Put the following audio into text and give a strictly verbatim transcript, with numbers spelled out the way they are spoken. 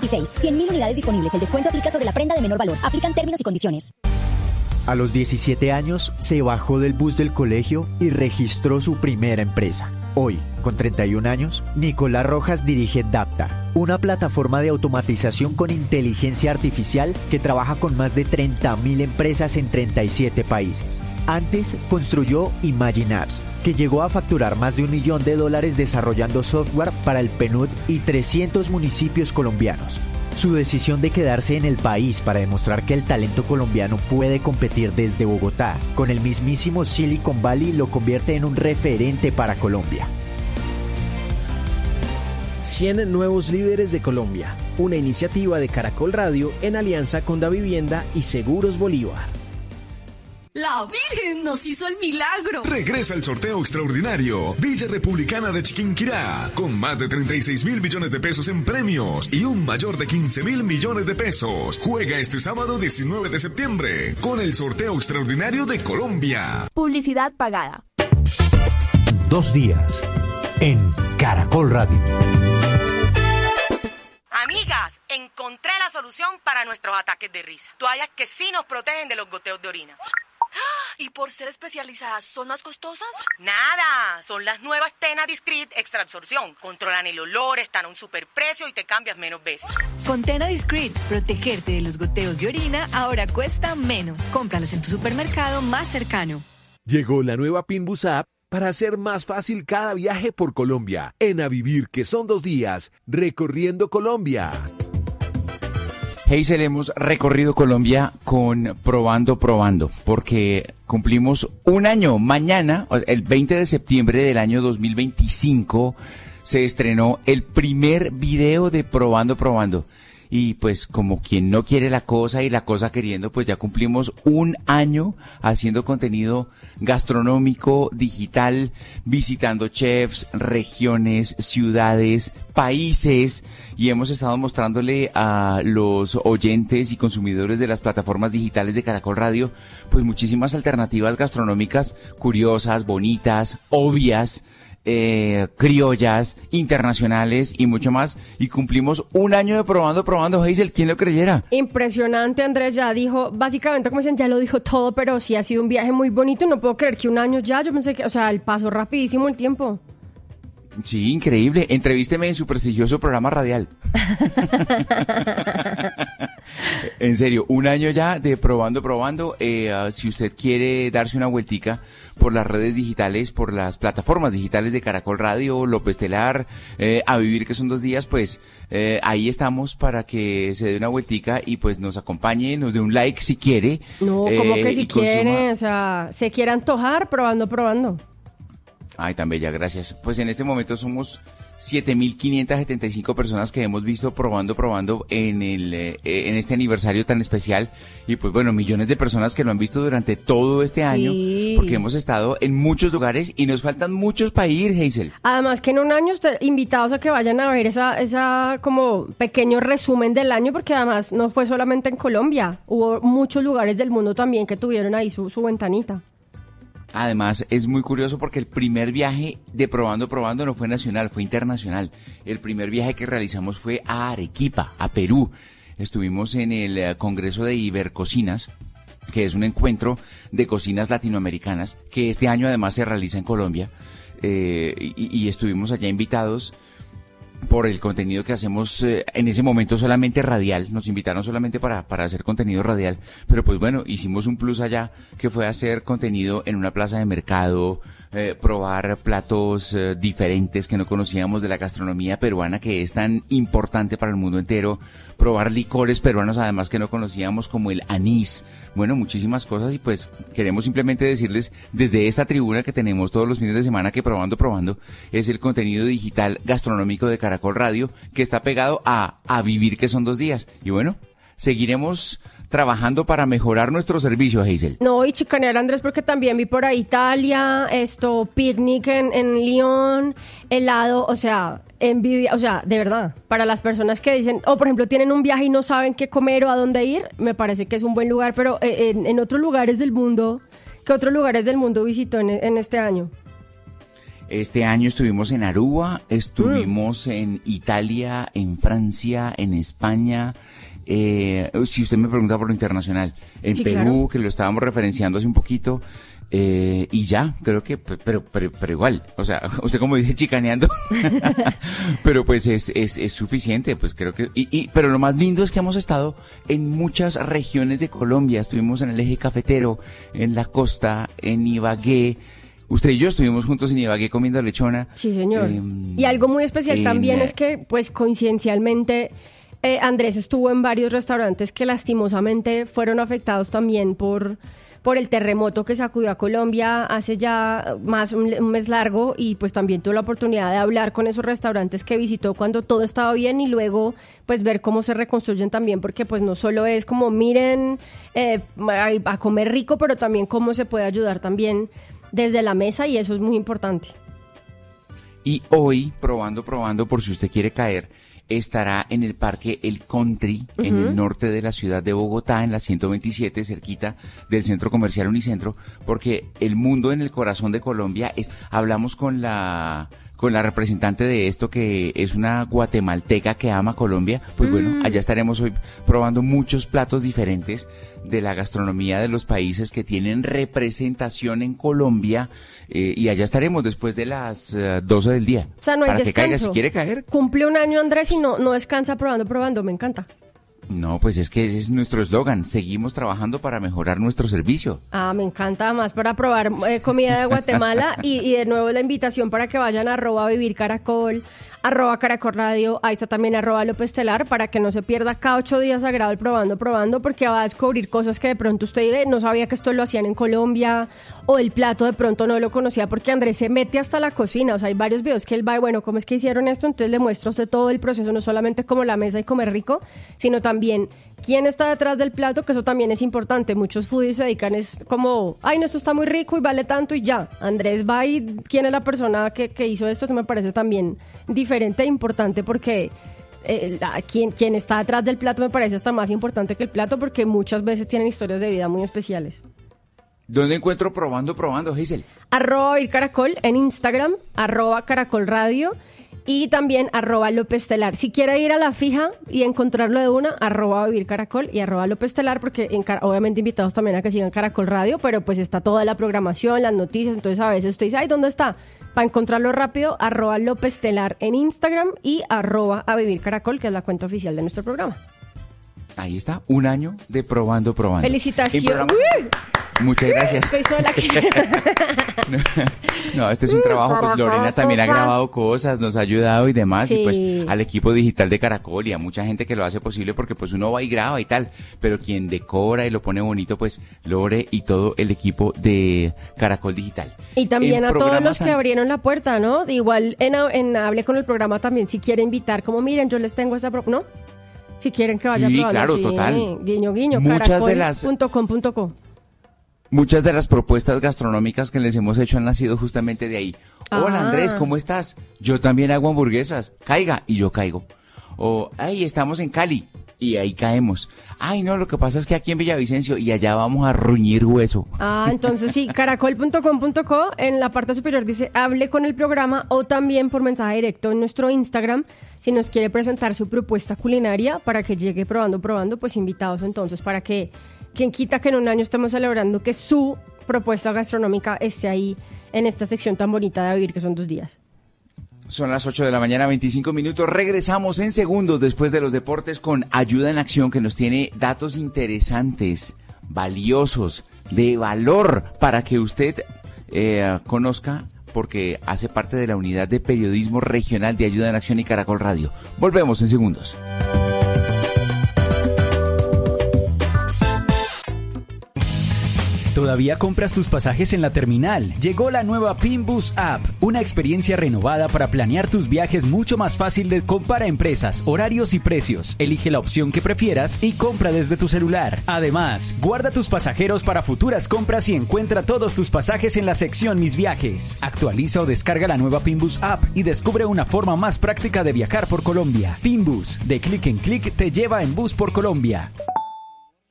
veintiséis. cien mil unidades disponibles. El descuento aplica sobre la prenda de menor valor. Aplican términos y condiciones. A los diecisiete años, se bajó del bus del colegio y registró su primera empresa. Hoy, con treinta y un años, Nicolás Rojas dirige Dapta, una plataforma de automatización con inteligencia artificial que trabaja con más de treinta mil empresas en treinta y siete países. Antes, construyó Imagine Apps, que llegó a facturar más de un millón de dólares desarrollando software para el P N U D y trescientos municipios colombianos. Su decisión de quedarse en el país para demostrar que el talento colombiano puede competir desde Bogotá con el mismísimo Silicon Valley lo convierte en un referente para Colombia. cien nuevos líderes de Colombia, una iniciativa de Caracol Radio en alianza con Davivienda y Seguros Bolívar. La Virgen nos hizo el milagro. Regresa el sorteo extraordinario Villa Republicana de Chiquinquirá, con más de treinta y seis mil millones de pesos en premios y un mayor de quince mil millones de pesos. Juega este sábado diecinueve de septiembre con el sorteo extraordinario de Colombia. Publicidad pagada. Dos días en Caracol Radio. Amigas, encontré la solución para nuestros ataques de risa. Toallas que sí nos protegen de los goteos de orina. ¿Y por ser especializadas, son más costosas? Nada, son las nuevas Tena Discreet Extra Absorción. Controlan el olor, están a un superprecio y te cambias menos veces. Con Tena Discreet, protegerte de los goteos de orina ahora cuesta menos. Cómpralas en tu supermercado más cercano. Llegó la nueva Pinbus App para hacer más fácil cada viaje por Colombia. En A Vivir, que son dos días, recorriendo Colombia. Hazel, hemos recorrido Colombia con Probando Probando, porque cumplimos un año. Mañana, el veinte de septiembre del año dos mil veinticinco, se estrenó el primer video de Probando Probando. Y pues como quien no quiere la cosa y la cosa queriendo, pues ya cumplimos un año haciendo contenido gastronómico, digital, visitando chefs, regiones, ciudades, países, y hemos estado mostrándole a los oyentes y consumidores de las plataformas digitales de Caracol Radio pues muchísimas alternativas gastronómicas curiosas, bonitas, obvias, Eh, criollas, internacionales y mucho más, y cumplimos un año de Probando Probando. Hazel, ¿quién lo creyera? Impresionante, Andrés, ya dijo, básicamente como dicen, ya lo dijo todo, pero sí ha sido un viaje muy bonito, no puedo creer que un año ya, yo pensé que, o sea, el paso rapidísimo el tiempo. Sí, increíble. Entrevísteme en su prestigioso programa radial. En serio, un año ya de Probando Probando. Eh, uh, si usted quiere darse una vueltica por las redes digitales, por las plataformas digitales de Caracol Radio, López Telar, eh, A Vivir, que son dos días, pues eh, ahí estamos para que se dé una vueltica y pues nos acompañe, nos dé un like si quiere. No, como eh, que si quiere, consuma... o sea, se quiere antojar, probando, probando. Ay, tan bella, gracias. Pues en este momento somos siete mil quinientas setenta y cinco personas que hemos visto Probando Probando en el eh, en este aniversario tan especial, y pues bueno, millones de personas que lo han visto durante todo este Sí. año, porque hemos estado en muchos lugares y nos faltan muchos para ir, Hazel. Además que en un año usted, invitados a que vayan a ver esa, esa como pequeño resumen del año, porque además no fue solamente en Colombia, hubo muchos lugares del mundo también que tuvieron ahí su, su ventanita. Además, es muy curioso porque el primer viaje de Probando Probando no fue nacional, fue internacional. El primer viaje que realizamos fue a Arequipa, a Perú. Estuvimos en el eh, Congreso de Ibercocinas, que es un encuentro de cocinas latinoamericanas, que este año además se realiza en Colombia. Eh, y, y estuvimos allá invitados por el contenido que hacemos eh, en ese momento solamente radial. Nos invitaron solamente para, para hacer contenido radial, pero pues bueno, hicimos un plus allá que fue hacer contenido en una plaza de mercado, eh, probar platos eh, diferentes que no conocíamos de la gastronomía peruana, que es tan importante para el mundo entero, probar licores peruanos además que no conocíamos, como el anís, bueno, muchísimas cosas. Y pues queremos simplemente decirles desde esta tribuna que tenemos todos los fines de semana que Probando Probando es el contenido digital gastronómico de Caracol Radio, que está pegado a A Vivir, que son dos días. Y bueno, seguiremos trabajando para mejorar nuestro servicio, Hazel. No, y chicanear, Andrés, porque también vi por ahí Italia, esto, picnic en, en Lyon, helado, o sea, envidia, o sea, de verdad, para las personas que dicen, o por ejemplo tienen un viaje y no saben qué comer o a dónde ir, me parece que es un buen lugar, pero en, en otros lugares del mundo, ¿qué otros lugares del mundo visitó en, en este año? Este año estuvimos en Aruba, estuvimos mm. en Italia, en Francia, en España. Eh, si usted me pregunta por lo internacional, en sí, Perú, claro. que lo estábamos referenciando hace un poquito. Eh, y ya, creo que, pero, pero, pero igual, o sea, usted como dice, chicaneando, pero pues es, es, es suficiente, pues creo que, y, y, pero lo más lindo es que hemos estado en muchas regiones de Colombia, estuvimos en el eje cafetero, en la costa, en Ibagué. Usted y yo estuvimos juntos en Ibagué comiendo lechona. Sí, señor. Eh, y algo muy especial en, también es que, pues, coincidencialmente, eh, Andrés estuvo en varios restaurantes que lastimosamente fueron afectados también por... por el terremoto que sacudió a Colombia hace ya más un, un mes largo, y pues también tuve la oportunidad de hablar con esos restaurantes que visitó cuando todo estaba bien y luego pues ver cómo se reconstruyen también, porque pues no solo es como miren eh, a, a comer rico, pero también cómo se puede ayudar también desde la mesa, y eso es muy importante. Y hoy, probando, probando, por si usted quiere caer, estará en el Parque El Country, uh-huh. en el norte de la ciudad de Bogotá, en la ciento veintisiete, cerquita del Centro Comercial Unicentro, porque el mundo en el corazón de Colombia es, hablamos con la con la representante de esto, que es una guatemalteca que ama Colombia, pues mm. bueno, allá estaremos hoy probando muchos platos diferentes de la gastronomía de los países que tienen representación en Colombia, eh, y allá estaremos después de las uh, doce del día. O sea, no hay para descanso. Que caiga si quiere caer. Cumple un año Andrés y no, no descansa probando, probando, me encanta. No, pues es que ese es nuestro eslogan, seguimos trabajando para mejorar nuestro servicio. Ah, me encanta, más para probar eh, comida de Guatemala y, y de nuevo la invitación para que vayan a arroba vivir caracol, arroba caracol radio, ahí está también arroba López Telar, para que no se pierda cada ocho días sagrado el probando, probando, porque va a descubrir cosas que de pronto usted no sabía que esto lo hacían en Colombia, o el plato de pronto no lo conocía, porque Andrés se mete hasta la cocina, o sea, hay varios videos que él va y bueno, ¿cómo es que hicieron esto? Entonces le muestra a usted todo el proceso, no solamente como la mesa y comer rico, sino también quién está detrás del plato, que eso también es importante. Muchos foodies se dedican es como, ay, no, esto está muy rico y vale tanto y ya. Andrés va y quién es la persona que, que hizo esto, eso me parece también diferente e importante, porque eh, la, quien, quien está detrás del plato me parece hasta más importante que el plato, porque muchas veces tienen historias de vida muy especiales. ¿Dónde encuentro probando, probando, Giselle? Arroba Vivir Caracol en Instagram, arroba Caracol Radio, y también arroba López Telar. Si quiere ir a la fija y encontrarlo de una, arroba Vivir Caracol y arroba López Telar, porque en, obviamente invitados también a que sigan Caracol Radio, pero pues está toda la programación, las noticias, entonces a veces usted dice, ay, ¿dónde está? Para encontrarlo rápido, arroba López Telar en Instagram y arroba a Vivir Caracol, que es la cuenta oficial de nuestro programa. Ahí está, un año de probando, probando. Felicitaciones. Muchas gracias. Estoy sola aquí. no, no, este es un trabajo, pues Lorena también ha grabado cosas, nos ha ayudado y demás, sí. Y pues al equipo digital de Caracol y a mucha gente que lo hace posible, porque pues uno va y graba y tal, pero quien decora y lo pone bonito, pues Lore y todo el equipo de Caracol Digital. Y también en a todos los que abrieron la puerta, ¿no? Igual en, en Hable con el programa también, si quiere invitar, como miren, yo les tengo esta pro- ¿no? Si quieren que vaya sí, a probar. Claro, sí, total. Guiño, guiño, muchas de las punto com punto co. Muchas de las propuestas gastronómicas que les hemos hecho han nacido justamente de ahí. Ah. Hola Andrés, ¿cómo estás? Yo también hago hamburguesas. Caiga, y yo caigo. O, ay, estamos en Cali, y ahí caemos. Ay, no, lo que pasa es que aquí en Villavicencio, y allá vamos a ruñir hueso. Ah, entonces sí, caracol punto com punto co, en la parte superior dice, hable con el programa, o también por mensaje directo en nuestro Instagram, si nos quiere presentar su propuesta culinaria para que llegue probando, probando, pues invitados entonces, para que quien quita que en un año estemos celebrando que su propuesta gastronómica esté ahí en esta sección tan bonita de Vivir, que son dos días. Son las ocho de la mañana, veinticinco minutos. Regresamos en segundos después de los deportes con Ayuda en Acción, que nos tiene datos interesantes, valiosos, de valor, para que usted eh, conozca, porque hace parte de la unidad de periodismo regional de Ayuda en Acción y Caracol Radio. Volvemos en segundos. ¿Todavía compras tus pasajes en la terminal? Llegó la nueva Pinbus App, una experiencia renovada para planear tus viajes mucho más fácil. De compara empresas, horarios y precios. Elige la opción que prefieras y compra desde tu celular. Además, guarda tus pasajeros para futuras compras y encuentra todos tus pasajes en la sección Mis Viajes. Actualiza o descarga la nueva Pinbus App y descubre una forma más práctica de viajar por Colombia. Pinbus, de clic en clic te lleva en bus por Colombia.